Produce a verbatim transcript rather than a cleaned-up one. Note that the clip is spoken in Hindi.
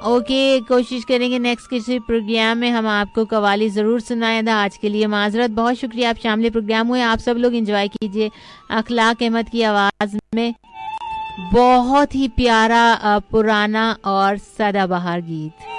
ओके, कोशिश करेंगे नेक्स्ट किसी प्रोग्राम में हम आपको कवाली ज़रूर सुनाए था। आज के लिए माजरत, बहुत शुक्रिया, आप शामिल प्रोग्राम हुए। आप सब लोग एंजॉय कीजिए अखलाक अहमद की आवाज़ में बहुत ही प्यारा पुराना और सदाबहार गीत।